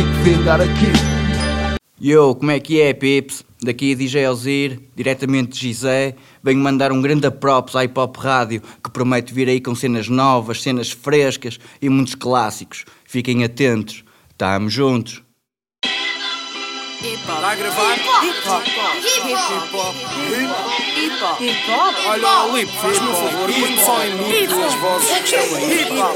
tive que vingar aqui. Yo, como é que é, pips? Daqui a DJ Alzir, diretamente de Gizé, venho mandar um grande props à Hip Hop Rádio, que promete vir aí com cenas novas, cenas frescas e muitos clássicos. Fiquem atentos, tamo juntos. Está a gravar? Hip hop. Olha, Lipe, faz-me um favor, põe só em mute as vozes que estão aí.